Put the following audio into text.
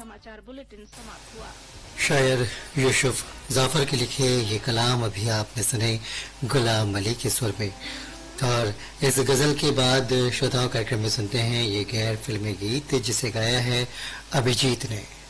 समाचार बुलेटिन समाप्त हुआ। शायर यूसुफ जाफर के लिखे ये कलाम अभी आपने सुने गुलाम अली के स्वर में। और इस गजल के बाद श्रोताओं कार्यक्रम में सुनते हैं ये गैर फिल्मी गीत जिसे गाया है अभिजीत ने।